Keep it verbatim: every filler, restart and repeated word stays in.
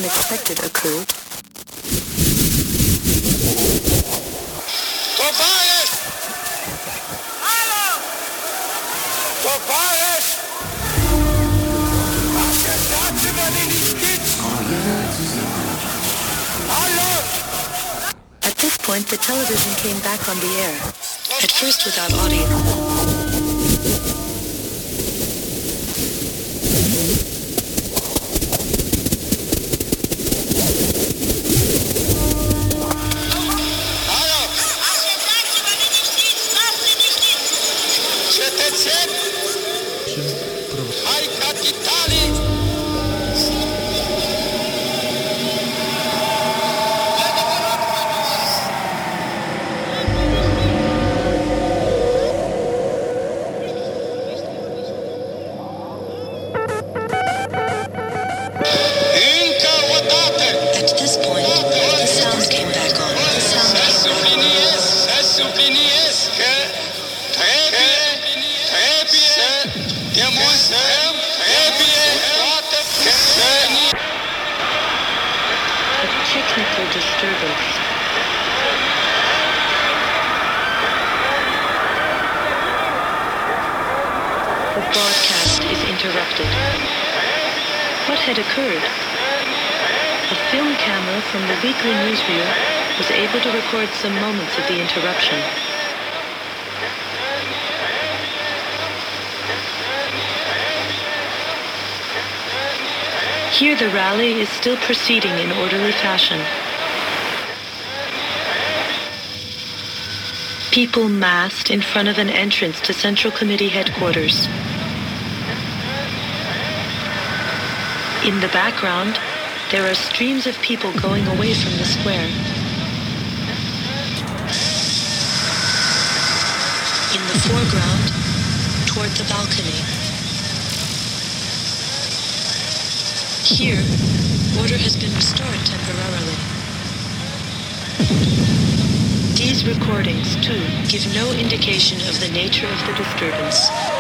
unexpected occurred. Tobias! Hallo! Tobias! Was gesagt über den Skits? Hallo! At this point, the television came back on the air, at first without audio. Technical disturbance. The broadcast is interrupted. What had occurred? A film camera from the weekly newsreel was able to record some moments of the interruption. Here the rally is still proceeding in orderly fashion. People massed in front of an entrance to Central Committee headquarters. In the background, there are streams of people going away from the square. In the foreground, toward the balcony. Here, order has been restored temporarily. These recordings, too, give no indication of the nature of the disturbance.